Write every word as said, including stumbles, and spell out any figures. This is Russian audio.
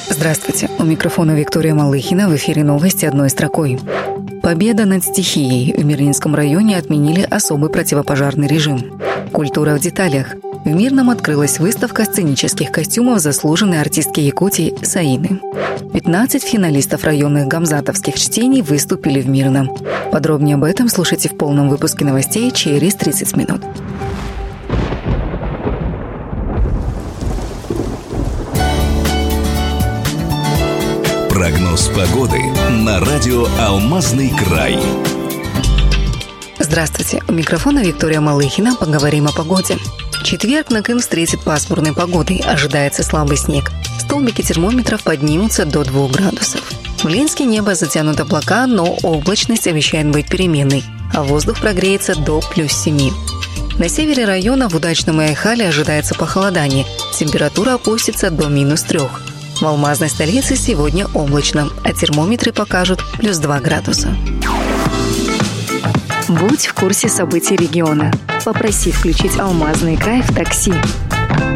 Здравствуйте, у микрофона Виктория Малыхина, в эфире новости одной строкой. Победа над стихией. В Мирнинском районе отменили особый противопожарный режим. Культура в деталях. В Мирном открылась выставка сценических костюмов заслуженной артистки Якутии Саины. пятнадцать финалистов районных гамзатовских чтений выступили в Мирном. Подробнее об этом слушайте в полном выпуске новостей через тридцать минут. Прогноз погоды на радио «Алмазный край». Здравствуйте, у микрофона Виктория Малыхина. Поговорим о погоде. В четверг на Крым встретит пасмурной погодой. Ожидается слабый снег. Столбики термометров поднимутся до двух градусов. В Ленске небо затянуто облака, но облачность обещает быть переменной, а воздух прогреется до плюс семи. На севере района в Удачном и Айхале ожидается похолодание. Температура опустится до минус трех. В алмазной столице сегодня облачно, а термометры покажут плюс два градуса. Будь в курсе событий региона. Попроси включить «Алмазный край» в такси.